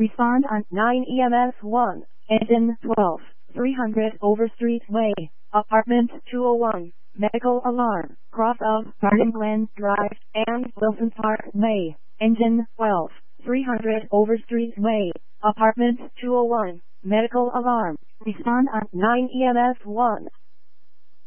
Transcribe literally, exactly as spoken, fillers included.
Respond on nine E M S one, engine twelve, three hundred Overstreet Way, apartment two oh one, medical alarm, cross of Garden Glen Drive and Wilson Park Way, engine twelve, three hundred Overstreet Way, apartment two oh one, medical alarm. Respond on nine E M S one.